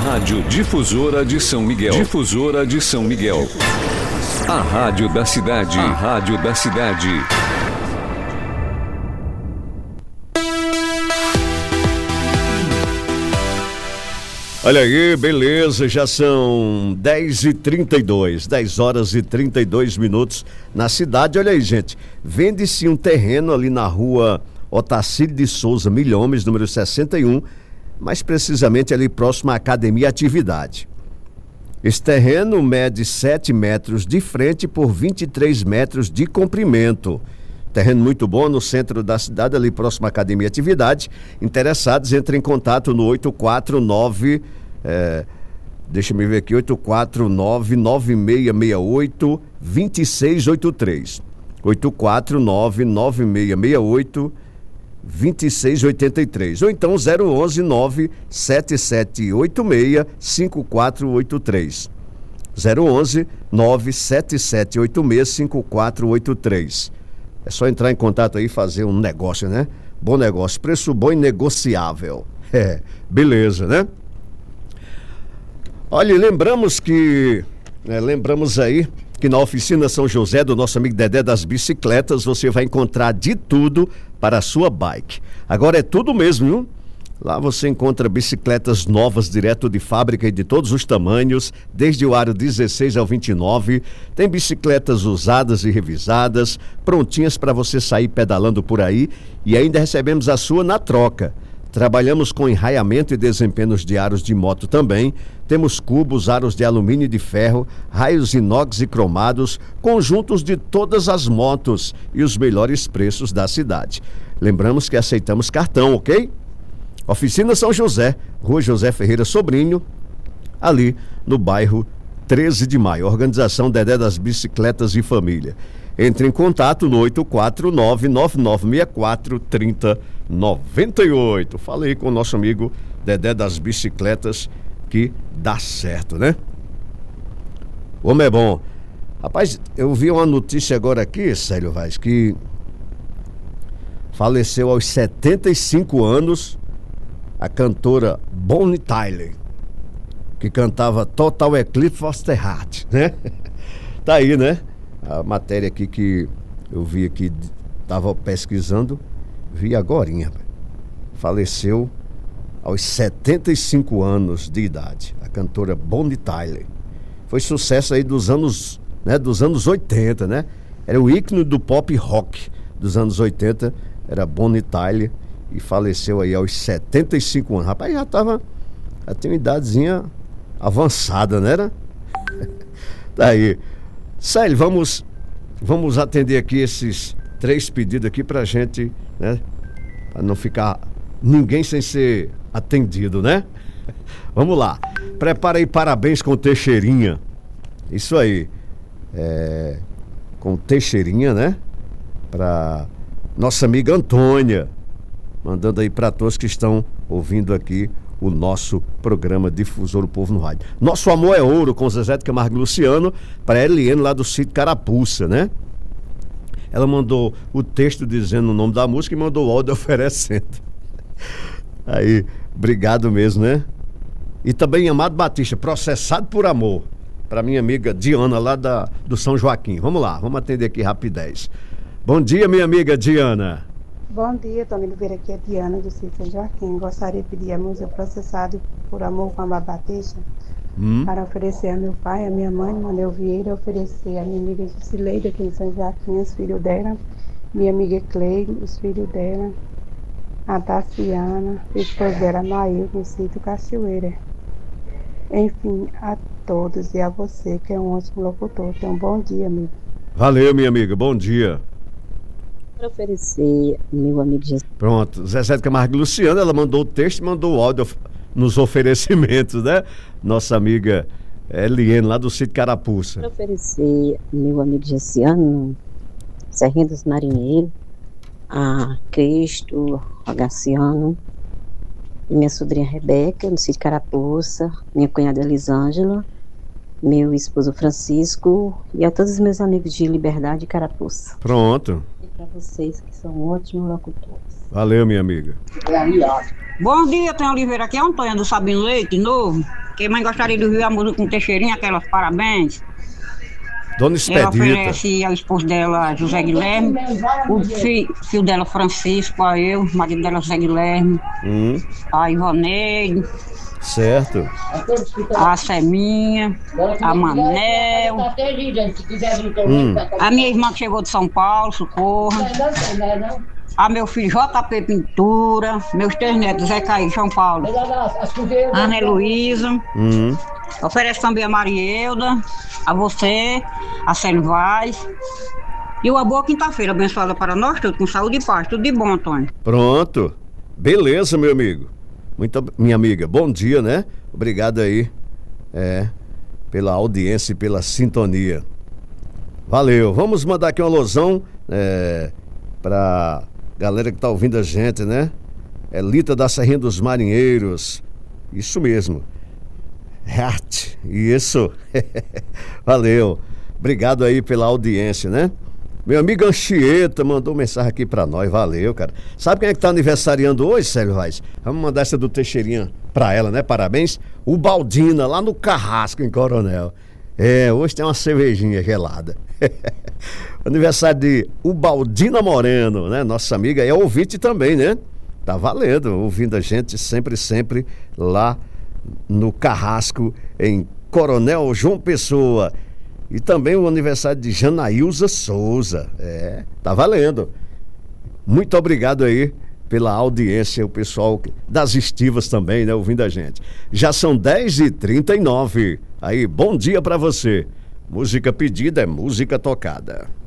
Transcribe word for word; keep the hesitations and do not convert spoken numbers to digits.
Rádio Difusora de São Miguel. Difusora de São Miguel. A rádio da cidade. A rádio da cidade. Olha aí, beleza, já são dez e trinta e dois, dez horas e trinta e dois minutos na cidade. Olha aí, gente, vende-se um terreno ali na rua Otacílio de Souza Milhomes, número sessenta e um, mais precisamente ali próximo à Academia Atividade. Esse terreno mede sete metros de frente por vinte e três metros de comprimento. Terreno muito bom no centro da cidade, ali próximo à Academia Atividade. Interessados, entrem em contato no oito quatro nove, é, deixa eu ver aqui, oito quatro nove, nove seis seis oito, dois seis oito três. oito quatro nove, nove seis seis oito, dois seis oito três. Ou então zero onze, nove sete sete oito seis, cinco quatro oito três. zero onze, nove sete sete oito seis, cinco quatro oito três. É só entrar em contato aí e fazer um negócio, né? Bom negócio, preço bom e negociável. É, beleza, né? Olha, lembramos que... É, lembramos aí que na oficina São José do nosso amigo Dedé das Bicicletas você vai encontrar de tudo para a sua bike. Agora é tudo mesmo, viu? Lá você encontra bicicletas novas direto de fábrica e de todos os tamanhos, desde o aro dezesseis ao vinte e nove. Tem bicicletas usadas e revisadas, prontinhas para você sair pedalando por aí, e ainda recebemos a sua na troca. Trabalhamos com enraiamento e desempenos de aros de moto também. Temos cubos, aros de alumínio e de ferro, raios inox e cromados, conjuntos de todas as motos e os melhores preços da cidade. Lembramos que aceitamos cartão, ok? Oficina São José, Rua José Ferreira Sobrinho, ali no bairro treze de maio. Organização Dedé das Bicicletas e Família. Entre em contato no oito quatro nove, nove nove seis quatro, três zero nove oito. Falei com o nosso amigo Dedé das Bicicletas que dá certo, né? O homem é bom. Rapaz, eu vi uma notícia agora aqui, Célio Vaz, que faleceu aos setenta e cinco anos a cantora Bonnie Tyler, que cantava Total Eclipse of the Heart, né? Tá aí, né? A matéria aqui que eu vi aqui, tava pesquisando, vi agorinha. Faleceu aos setenta e cinco anos de idade, a cantora Bonnie Tyler. Foi sucesso aí dos anos, né, dos anos oitenta, né? Era o ícone do pop rock dos anos oitenta, era Bonnie Tyler. E faleceu aí aos setenta e cinco anos. Rapaz, já tava, já tem uma idadezinha avançada, né? Era? Tá aí. Célio, vamos, vamos atender aqui esses três pedidos aqui pra gente, né? Pra não ficar ninguém sem ser atendido, né? Vamos lá. Prepara aí parabéns com Teixeirinha. Isso aí. É, com Teixeirinha, né? Pra nossa amiga Antônia. Mandando aí para todos que estão ouvindo aqui o nosso programa Difusor do Povo no Rádio. Nosso Amor é Ouro, com Zezé de Camargo e Luciano, para a Eliane lá do sítio Carapuça, né? Ela mandou o texto dizendo o nome da música e mandou o áudio oferecendo. Aí, obrigado mesmo, né? E também Amado Batista, Processado por Amor, para minha amiga Diana lá da, do São Joaquim. Vamos lá, vamos atender aqui rapidez. Bom dia, minha amiga Diana. Bom dia, Tony Oliveira, aqui é Diana do sítio São Joaquim. Gostaria de pedir a música Processado por Amor com Amado Batista hum. para oferecer a meu pai, a minha mãe, Manuel Vieira, oferecer a minha amiga Jusileide aqui em São Joaquim, os filhos dela, minha amiga Cleide, os filhos dela, a Tassiana, a esposa dela, Maíl, no sítio Cachoeira. Enfim, a todos e a você, que é um ótimo locutor. Tenha um bom dia, amigo. Valeu, minha amiga, bom dia. Para oferecer, meu amigo Jesus. Pronto, Zezé de Camargo e Luciano, ela mandou o texto e mandou o áudio nos oferecimentos, né? Nossa amiga Eliane, lá do sítio Carapuça. Para oferecer, meu amigo Gessiano, Serrinha dos Marinheiros, a Cristo, a Gaciano, minha sobrinha Rebeca, no sítio Carapuça, minha cunhada Elisângela, meu esposo Francisco e a todos os meus amigos de Liberdade e Carapuça. Pronto. Para vocês que são ótimos locutores. Valeu, minha amiga. Bom dia, Tony Oliveira. Aqui é Antônia do Sabino Leite, de novo. aqui, mas gostaria de ouvir a música com Teixeirinha, aquelas parabéns. Dona Expedita. Ela oferece ao esposo dela, José Guilherme, o filho, filho dela, Francisco, a eu, o marido dela, José Guilherme, Hum, a Ivoneide, certo. a Seminha, a Manel, Hum. a minha irmã que chegou de São Paulo, Socorro, a meu filho J P Pintura, meus três netos, Zé Caí, São Paulo, Ana Heloísa, Hum. oferece também a Marielda, a você, a Célio Vaz, e uma boa quinta-feira abençoada para nós todos, com saúde e paz, tudo de bom, Antônio. Pronto. Beleza, meu amigo. Muito, ob- minha amiga, bom dia, né? Obrigado aí, é, pela audiência e pela sintonia. Valeu. Vamos mandar aqui uma alusão é, pra galera que tá ouvindo a gente, né? Elita da Serrinha dos Marinheiros. Isso mesmo. Hat. Isso. Valeu. Obrigado aí pela audiência, né? Meu amigo Anchieta mandou mensagem aqui pra nós. Valeu, cara. Sabe quem é que tá aniversariando hoje, Célio Vaz? Vamos mandar essa do Teixeirinha pra ela, né? Parabéns. O Baldina, lá no Carrasco, em Coronel. É, hoje tem uma cervejinha gelada. Aniversário de Ubaldina Moreno, né? Nossa amiga, é ouvinte também, né? Tá valendo, ouvindo a gente sempre, sempre lá no Carrasco, em Coronel João Pessoa. E também o aniversário de Janaílza Souza. É, tá valendo. Muito obrigado aí pela audiência, o pessoal das estivas também, né? Ouvindo a gente. Já são dez e trinta e nove. Aí, bom dia pra você. Música pedida é música tocada.